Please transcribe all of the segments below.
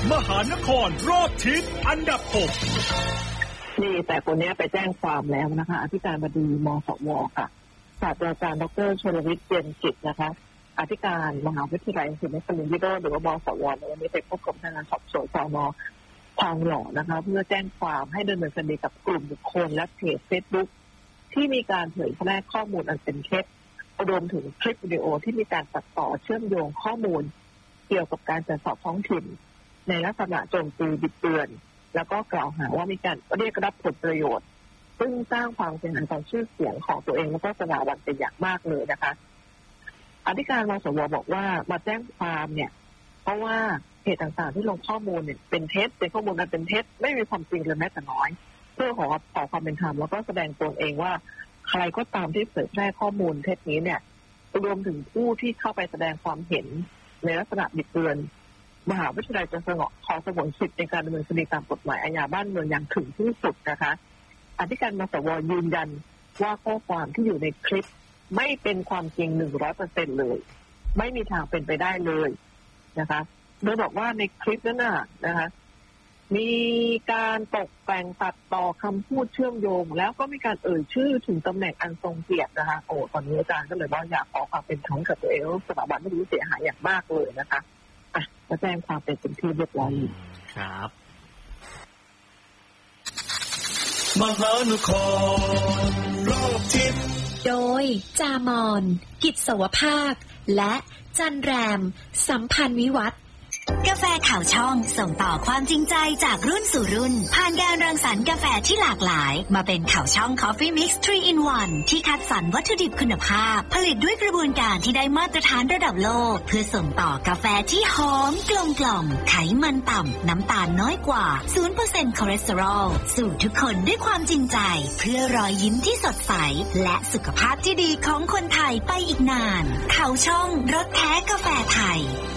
มหานครรอบทิศอันดับ6 นี่แต่คนนี้ไปแจ้งความแล้วนะคะอธิการบดีมสวค่ะศาสตราจารย์ดร.ชลวิทย์เจียนจิตนะคะอธิการมหาวิทยาลัยศิลปาวิโรจน์หรือว่ามสวในวันนี้ไปพบกับพนักงานสอบสวนสน.ทองหล่อนะคะเพื่อแจ้งความให้ดำเนินคดีกับกลุ่มบุคคลและเพจ Facebook ที่มีการเผยแพร่ข้อมูลอันเป็นเท็จรวมถึงคลิปวิดีโอที่มีการตัดต่อเชื่อมโยงข้อมูลเกี่ยวกับการจัดสอบท้องถิ่นในลักษณะโจมตีบิดเบือนแล้วก็กล่าวหาว่ามีการเรียกรับผลประโยชน์ซึ่งสร้างความเสียหายต่อชื่อเสียงของตัวเองและก็สถาบันเป็นอย่างมากเลยนะคะอธิการมสวบอกว่ามาแจ้งความเนี่ยเพราะว่าเพจต่างๆที่ลงข้อมูลเนี่ยเป็นเท็จเป็นข้อมูลอันเป็นเท็จไม่มีความจริงเลยแม้แต่น้อยเพื่อขอความเป็นธรรมแล้วก็แสดงตนเองว่าใครก็ตามที่เผยแพร่ข้อมูลเท็จนี้เนี่ยรวมถึงผู้ที่เข้าไปแสดงความเห็นในลักษณะบิดเบือนมหาวิทยาลัยจะขอสงวนสิทธิ์ในการดำเนินคดีตามกฎหมายอาญาบ้านเมืองอย่างถึงที่สุดนะคะอธิการมสวยืนยันว่าข้อความที่อยู่ในคลิปไม่เป็นความจริง 100% เลยไม่มีทางเป็นไปได้เลยนะคะโดยบอกว่าในคลิปนั้นนะคะมีการตกแต่งตัดต่อคำพูดเชื่อมโยงแล้วก็มีการเอ่ยชื่อถึงตำแหน่งอันทรงเกียรตินะคะโอ้ตอนนี้อาจารย์ก็เลยว่าอยากขอความเป็นธรรมกับตัวเองสถาบันไม่รู้เสียหายอย่างมากเลยนะคะมาแจ้งความเป็นที่เรียบร้อยครับมหานครรอบทิศโดยจามอนกิจสวภาคและจันแรมสัมพันธ์วิวัฒน์กาแฟข่าวช่องส่งต่อความจริงใจจากรุ่นสู่รุ่นผ่านการรังสรรค์กาแฟที่หลากหลายมาเป็นข่าวช่อง Coffee Mix 3 in 1ที่คัดสรรวัตถุดิบคุณภาพผลิตด้วยกระบวนการที่ได้มาตรฐานระดับโลกเพื่อส่งต่อกาแฟที่หอมกลมกล่อมไขมันต่ำน้ำตาลน้อยกว่า 0% คอเลสเตอรอลสู่ทุกคนด้วยความจริงใจเพื่อรอยยิ้มที่สดใสและสุขภาพที่ดีของคนไทยไปอีกนานข่าวช่องรสแท้กาแฟไทย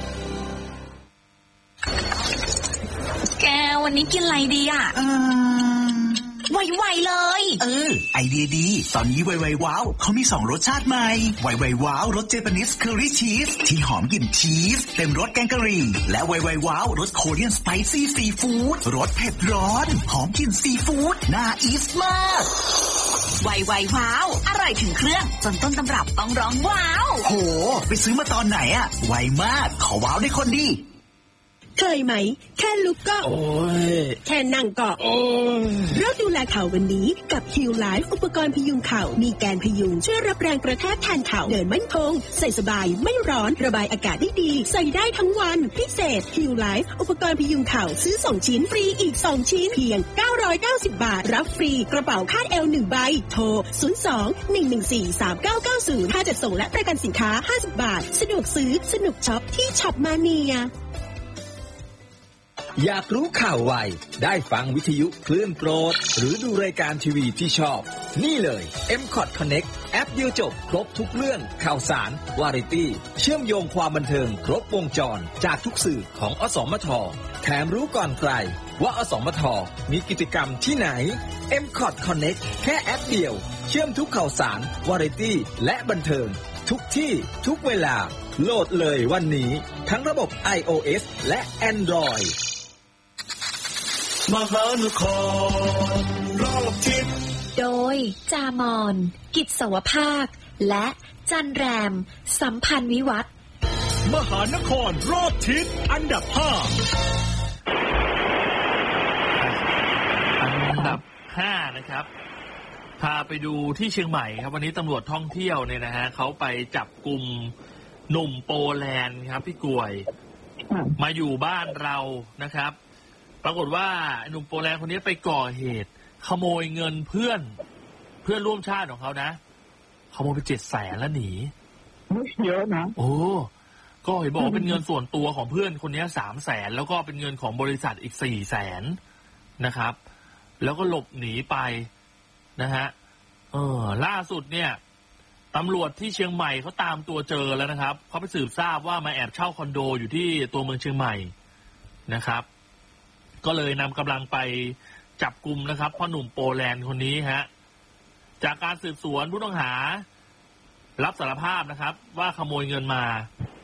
แกวันนี้กินอะไรดีอ่ะไวๆเลยไอเดียดีตอนนี้ไวๆว้าวเขามี2รสชาติใหม่ไวๆว้าวรสเจแปนิสเคอรี่ชีสที่หอมกลิ่นชีสเต็มรสแกงกะหรี่และไวๆว้าวรสโคเรียนสไปซี่ซีฟู้ดรสเผ็ดร้อนหอมกลิ่นซีฟู้ดน่าอีทมากไวๆว้าวอร่อยถึงเครื่องจนต้นตำรับต้องร้องว้าวโหไปซื้อมาตอนไหนอะไวมากขอว้าวได้คนดีเคยไหมแค่ลุกก็โอ้ยแค่นั่งก็โอ้ยเริ่มดูแลเข่าวันนี้กับฮิลไลฟ์อุปกรณ์พยุงเข่ามีแกนพยุงช่วยรับแรงกระแทกแทนเข่าเดินมั่นคงใส่สบายไม่ร้อนระบายอากาศได้ดีใส่ได้ทั้งวันพิเศษฮิลไลฟ์อุปกรณ์พยุงเข่าซื้อ2ชิ้นฟรีอีก2ชิ้นเพียง990 บาทรับฟรีกระเป๋าคาดเอว1ใบโทร02-114-3990ค่าจัดส่งและประกันสินค้า50 บาทสะดวกซื้อสนุกช็อปที่ช็อปมาเนียอยากรู้ข่าวไวได้ฟังวิทยุคลื่นโปรดหรือดูรายการทีวีที่ชอบนี่เลย MCOT Connect แอปเดียวจบครบทุกเรื่องข่าวสารวาไรตี้เชื่อมโยงความบันเทิงครบวงจรจากทุกสื่อของอสมทแถมรู้ก่อนใครว่าอสมทมีกิจกรรมที่ไหน MCOT Connect แค่แอปเดียวเชื่อมทุกข่าวสารวาไรตี้และบันเทิงทุกที่ทุกเวลาโหลดเลยวันนี้ทั้งระบบ iOS และ Android มหานครรอบทิศโดยจามอนกิจสวภาคและจันแรมสัมพันธ์วิวัฒน์มหานครรอบทิศอันดับ5นะครับพาไปดูที่เชียงใหม่ครับวันนี้ตำรวจท่องเที่ยวเนี่ยนะฮะเขาไปจับกลุ่มหนุ่มโปแลนด์ครับพี่กวยมาอยู่บ้านเรานะครับปรากฏว่าหนุ่มโปแลนด์คนนี้ไปก่อเหตุขโมยเงินเพื่อนร่วมชาติของเขานะขโมยไป700,000แล้วหนีเยอะนะโอ้ก็เห็นบอกเป็นเงินส่วนตัวของเพื่อนคนนี้300,000แล้วก็เป็นเงินของบริษัทอีก400,000นะครับแล้วก็หลบหนีไปนะฮะล่าสุดเนี่ยตำรวจที่เชียงใหม่เขาตามตัวเจอแล้วนะครับเขาไปสืบทราบว่ามาแอบเช่าคอนโดอยู่ที่ตัวเมืองเชียงใหม่นะครับก็เลยนำกำลังไปจับกุมนะครับพ่อหนุ่มโปแลนด์คนนี้ฮะจากการสืบสวนผู้ต้องหารับสารภาพนะครับว่าขโมยเงินมา